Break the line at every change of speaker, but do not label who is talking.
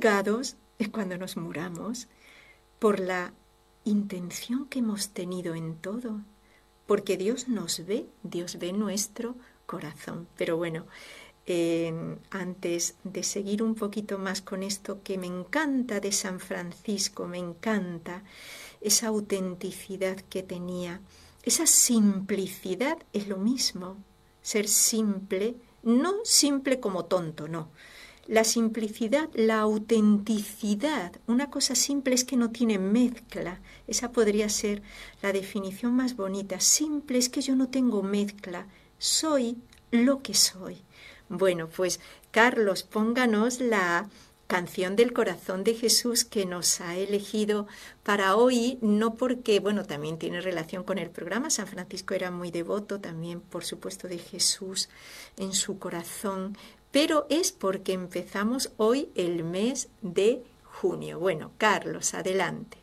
juzgados es cuando nos muramos por la intención que hemos tenido en todo, porque Dios nos ve, Dios ve nuestro corazón. Pero bueno, antes de seguir un poquito más con esto que me encanta de San Francisco, me encanta esa autenticidad que tenía, esa simplicidad es lo mismo, ser simple, no simple como tonto, no. La simplicidad, la autenticidad, una cosa simple es que no tiene mezcla. Esa podría ser la definición más bonita. Simple es que yo no tengo mezcla, soy lo que soy. Bueno, pues Carlos, pónganos la canción del corazón de Jesús que nos ha elegido para hoy, no porque, bueno, también tiene relación con el programa. San Francisco era muy devoto también, por supuesto, de Jesús en su corazón, pero es porque empezamos hoy el mes de junio. Bueno, Carlos, adelante.